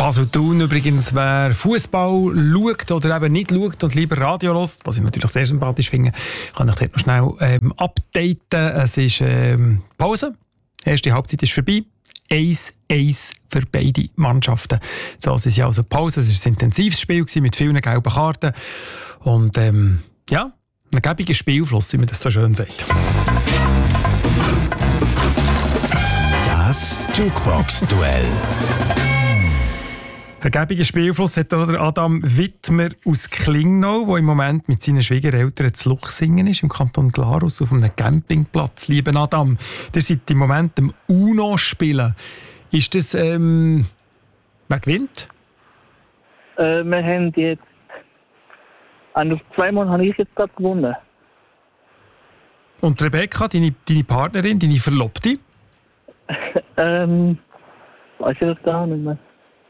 Also Thun übrigens, wer Fußball schaut oder eben nicht schaut und lieber Radio hört, was ich natürlich sehr sympathisch finde, kann ich dort noch schnell updaten. Es ist Pause. Die erste Halbzeit ist vorbei. 1-1 für beide Mannschaften. So, es ist ja also Pause. Es war ein intensives Spiel mit vielen gelben Karten. Und ja, ein gäbiger Spielfluss, wie man das so schön sagt. Das Jukebox-Duell. Ein gäbiger Spielfluss hat auch der Adam Wittmer aus Klingnau, der im Moment mit seinen Schwiegereltern zu Luchsingen ist, im Kanton Glarus auf einem Campingplatz. Lieber Adam, ihr seid im Moment am UNO spielen. Ist das, wer gewinnt? Wir haben jetzt, also zweimal habe ich jetzt gerade gewonnen. Und Rebecca, deine Partnerin, deine Verlobte? Weiß ich das gar nicht mehr.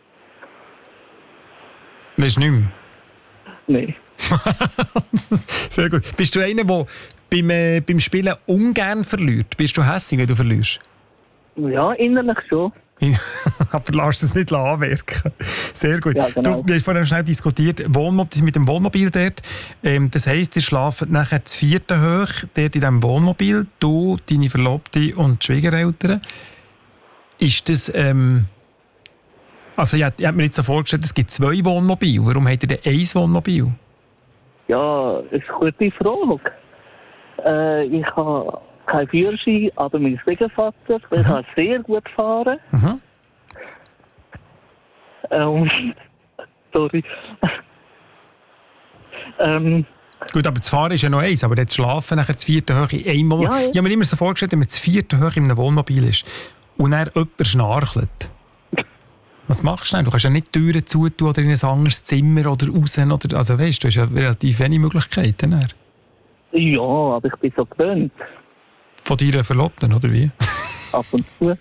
Weisst du nicht mehr? Nein. Sehr gut. Bist du einer, der beim Spielen ungern verliert? Bist du hässig, wenn du verlierst? Ja, innerlich schon. Aber lass es nicht anwirken. Sehr gut. Ja, genau. Du hast vorhin schnell diskutiert, mit dem Wohnmobil dort. Das heisst, ihr schlaft nachher das 4. hoch, dort in diesem Wohnmobil, du, deine Verlobte und die Schwiegereltern. Ist das... Also ich habe mir jetzt so vorgestellt, es gibt 2 Wohnmobile. Warum habt ihr denn 1 Wohnmobil? Ja, das ist eine gute Frage. Ich habe keinen Führerschein, aber mein Schwiegervater, der kann sehr gut fahren. Mhm. Sorry. Gut, aber das Fahren ist ja noch 1, aber das Schlafen nachher das 4. hoch in einem Wohnmobil. Ja, ja. Ich habe mir immer so vorgestellt, wenn man das 4. hoch in einem Wohnmobil ist und dann jemand schnarchelt. Was machst du denn? Du kannst ja nicht die Türen zutun oder in ein anderes Zimmer oder raus. Oder, also weißt du, hast ja relativ wenig Möglichkeiten. Dann. Ja, aber ich bin so gewöhnt. Von deiner Verlobten, oder wie? Ab und zu.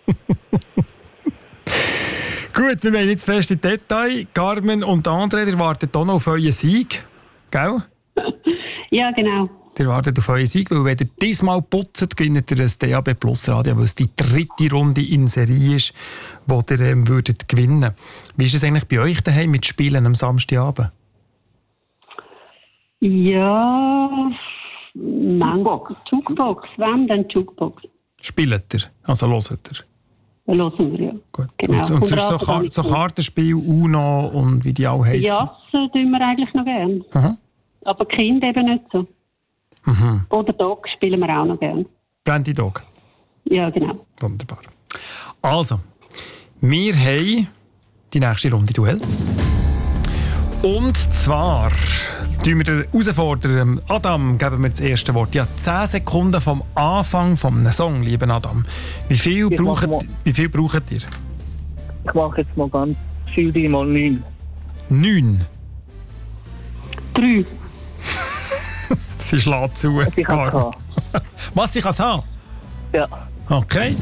Gut, wir wollen jetzt fest in Detail. Carmen und André, ihr wartet auch noch auf euren Sieg. Gell? Ja, genau. Ihr wartet auf euren Sieg, weil wenn ihr diesmal putzt, gewinnt ihr ein DAB Plus Radio, weil es die 3. Runde in Serie ist, die ihr würdet gewinnen. Wie ist es eigentlich bei euch daheim mit Spielen am Samstagabend? Ja, Jukebox. Wann denn Jukebox? Spielt ihr? Also hört ihr? Hören wir, ja. Gut. Genau. Und sonst so Kartenspiel, UNO und wie die auch heissen? Ja, das tun wir eigentlich noch gerne. Aha. Aber Kind eben nicht so. Mhm. Oder Dog spielen wir auch noch gerne. Brandy Dog? Ja, genau. Wunderbar. Also, wir haben die nächste Runde Duell. Und zwar tun wir den Herausforderer Adam, geben wir das erste Wort. Ja, 10 Sekunden vom Anfang vom Song, lieber Adam. Wie viel braucht ihr? Ich mache jetzt mal ganz viel mal 9. 9. 3. Sie schlägt zu. Ich kann es. Was, ich kann es haben? Ja. Okay.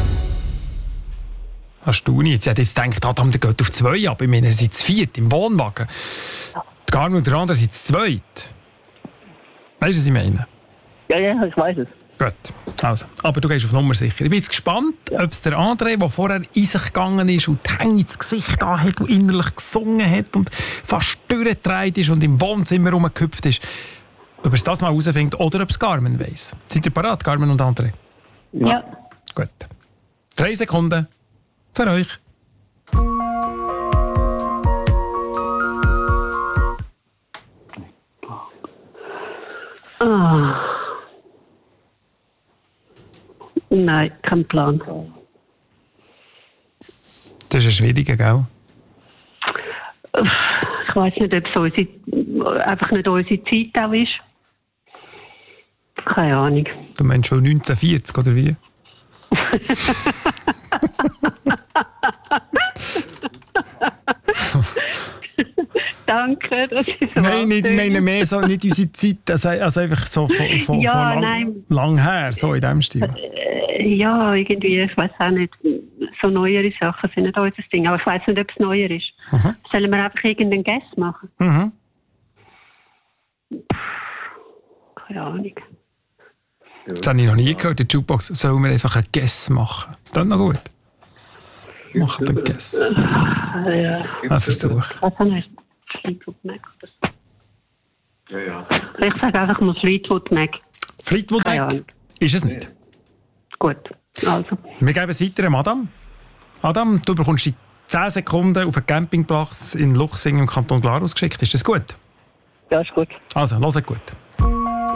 Hast du nicht? Sie hat jetzt gedacht, Adam, der geht auf 2 ab. Ich meine, sie sind zu 4 im Wohnwagen. Die Carmen und der andere sind zu 2. Weißt du, was ich meine? Ja, ich weiß es. Gut, also. Aber du gehst auf Nummer sicher. Ich bin jetzt gespannt, ob es der André, der vorher in sich gegangen ist und die Hänge ins Gesicht hat und innerlich gesungen hat und fast durchgedreht ist und im Wohnzimmer rumgehüpft ist, ob er es das mal herausfindet oder ob es Carmen weiss. Seid ihr bereit, Carmen und André? Ja. Gut. 3 Sekunden für euch. Nein, kein Plan. Das ist ein schwieriger, gell? Ich weiss nicht, ob es einfach nicht unsere Zeit auch ist. Keine Ahnung. Du meinst schon 1940, oder wie? Danke, das ist so. Nein, nicht, ich meine mehr so, nicht unsere Zeit, also einfach so von Ja, lang her, so in diesem Stil. Ja, irgendwie, ich weiß auch nicht. So neuere Sachen sind nicht unser Ding. Aber ich weiß nicht, ob es neuer ist. Mhm. Sollen wir einfach irgendeinen Guess machen? Mhm. Keine Ahnung. Das habe ich noch nie gehört. In der Jukebox sollen wir einfach einen Guess machen. Ist das noch gut? Machen wir einen Guess. Ja. Ein Versuch. Was habe ich? Fleetwood Mac. Ja. Ich sage einfach mal Fleetwood Mac. Fleetwood Mac? Ist es nicht. Gut, also. Wir geben es weiter an Adam. Adam, du bekommst die 10 Sekunden auf einen Campingplatz in Luchsing im Kanton Glarus geschickt. Ist das gut? Ja, ist gut. Also, hört gut.